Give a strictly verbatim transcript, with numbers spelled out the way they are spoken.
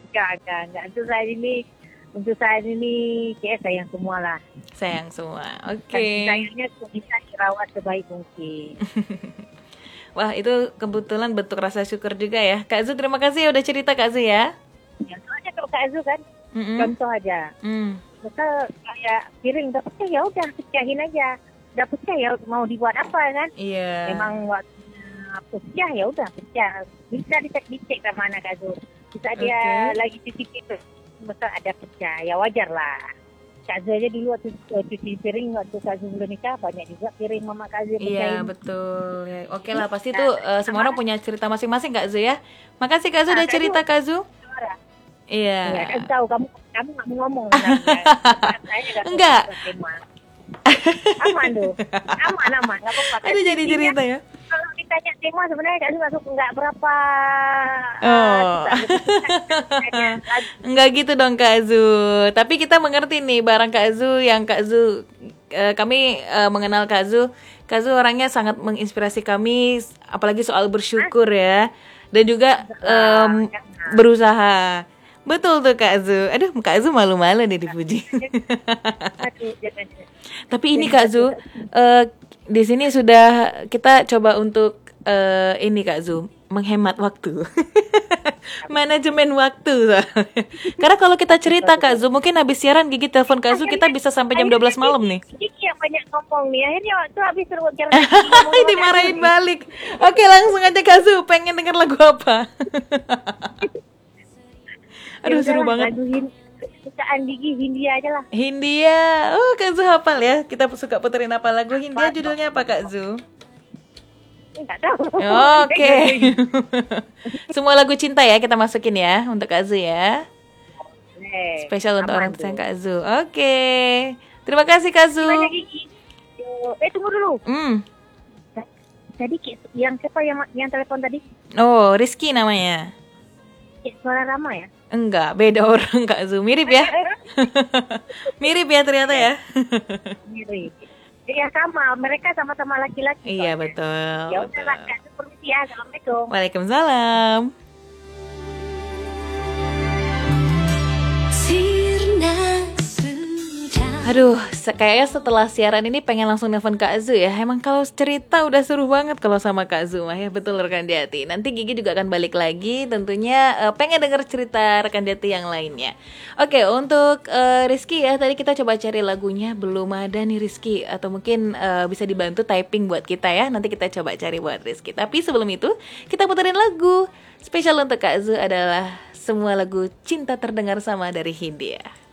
Enggak, enggak, enggak. Untuk saat ini, untuk saat ini, kayak sayang semua lah. Sayang semua. Oke. Dan sayangnya bisa dirawat sebaik mungkin. Wah, itu kebetulan bentuk rasa syukur juga ya. Kak Zu, terima kasih ya udah cerita Kak Zu ya. Ya, soalnya kalau Kak Azu kan, Mm-mm. contoh aja. Mm. Misal kayak piring udah pecah ya udah pecahin aja. Udah pecah ya mau dibuat apa kan? Iya. Memang waktunya pecah ya udah pecah. Bisa dicek dicek sama anak Kak Azu. Bisa dia Oke. lagi cuci piring, misal ada pecah ya wajar lah. Kak Azu aja dulu waktu uh, cuci piring waktu Kak Azu belum nikah banyak juga piring mama Kak Azu Iya pecahin. betul. Ya, oke lah, pasti Nah, tuh eh, semua orang sama punya cerita masing-masing Kak Zu ya. Makasih Kak Zu nah, udah Kak Azu cerita Kak Zu. suara. Iya. Iya, Kak Azu tahu kamu kamu nggak mau ngomong sebenarnya. Saya nggak tahu Enggak. tema. Aman tuh, aman aman, nggak apa-apa. Kan Aduh jadi intinya, cerita ya. kalau ditanya tema sebenarnya Kak Azu nggak suka nggak berapa. Oh. Uh, suka, Enggak gitu dong Kak Zu. Tapi kita mengerti nih barang Kak Zu yang Kak Zu eh, kami eh, mengenal Kak Zu. Kak Zu orangnya sangat menginspirasi kami apalagi soal bersyukur ya. Dan juga em, berusaha. Betul tuh Kak Zu. Aduh Kak Zu malu-malu nih dipuji. Aduh, jangan. Tapi ini Kak Zu, eh, di sini sudah kita coba untuk eh, ini Kak Zu menghemat waktu, manajemen waktu. Soalnya. Karena kalau kita cerita Kak Zu, mungkin habis siaran Gigi telepon Kak Zu kita bisa sampai jam dua belas malam nih. Gigi yang banyak ngomong nih, akhirnya waktu habis seru bicara Dimarahin balik. Oke langsung aja Kak Zu, pengen denger lagu apa? Aduh seru banget. Lagu Hin- kesukaan Gigi Hindia aja lah. Hindia, oh Kak Zu hafal ya. Kita suka puterin apa lagu Hindia? Judulnya apa Kak Zu? Enggak tahu. Oke. Semua lagu cinta ya kita masukin ya untuk Kak Zu ya. Boleh. Spesial untuk Aman orang tuh. tersayang Kak Zu. Oke. Terima kasih Kak Zu. Gimana Gigi? Yo, Eh tunggu dulu. Hmm. Tadi Ki- yang siapa yang yang telepon tadi? Oh, Rizky namanya. Ki, Suara Rama ya? Enggak, beda orang Kak Zu. Mirip ya? Mirip ya ternyata ya. Mirip. Ya sama, mereka sama-sama laki-laki. Iya soalnya. betul. Ya betul. udah lah, Kak. Permisi ya. Assalamualaikum. Waalaikumsalam. Aduh, se- kayaknya setelah siaran ini pengen langsung nelfon Kak Zu ya. Emang kalau cerita udah seru banget kalau sama Kak Zu mah ya. Betul rekan Diati. Nanti Gigi juga akan balik lagi. Tentunya eh, pengen denger cerita rekan Diati yang lainnya. Oke, untuk eh, Rizky ya. Tadi kita coba cari lagunya. Belum ada nih Rizky. Atau mungkin eh, bisa dibantu typing buat kita ya. Nanti kita coba cari buat Rizky. Tapi sebelum itu, kita puterin lagu. Spesial untuk Kak Zu adalah semua lagu cinta terdengar sama dari Hindia.